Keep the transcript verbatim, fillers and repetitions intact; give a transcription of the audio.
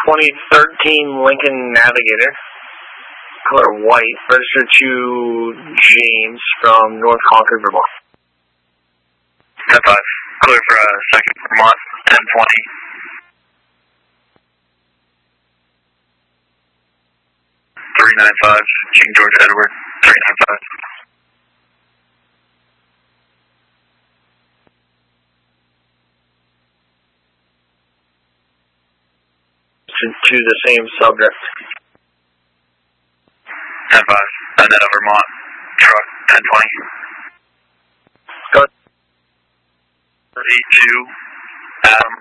twenty thirteen Lincoln Navigator, color white, registered to James from North Concord, Vermont. ten five, clear for a second Vermont, ten twenty. three nine five, King George Edward, three nine five. To, to the same subject. ten five, and then a Vermont truck, ten twenty. Go. eight two, Adam.